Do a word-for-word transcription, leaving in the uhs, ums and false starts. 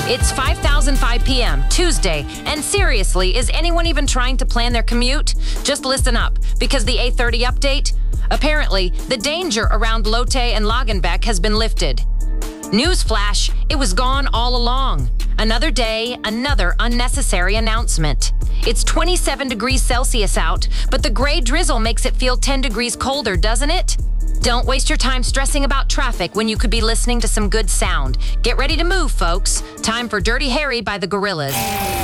It's five thousand five p m Tuesday, and seriously, is anyone even trying to plan their commute? Just listen up, because the eight thirty update? Apparently, the danger around Lotte and Lagenbeck has been lifted. Newsflash, it was gone all along. Another day, another unnecessary announcement. It's twenty-seven degrees Celsius out, but the gray drizzle makes it feel ten degrees colder, doesn't it? Don't waste your time stressing about traffic when you could be listening to some good sound. Get ready to move, folks. Time for Dirty Harry by the Gorillaz.